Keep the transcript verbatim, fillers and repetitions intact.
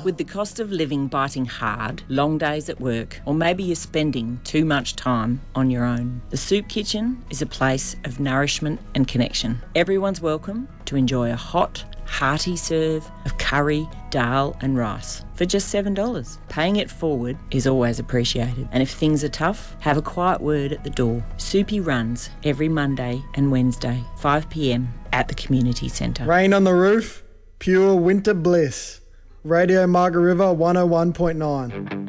With the cost of living biting hard, long days at work, or maybe you're spending too much time on your own, the Soup Kitchen is a place of nourishment and connection. Everyone's welcome to enjoy a hot, hearty serve of curry, dal and rice for just seven dollars. Paying it forward is always appreciated. And if things are tough, have a quiet word at the door. Soupy runs every Monday and Wednesday, five p m at the community centre. Rain on the roof, pure winter bliss. Radio Margaret River one oh one point nine.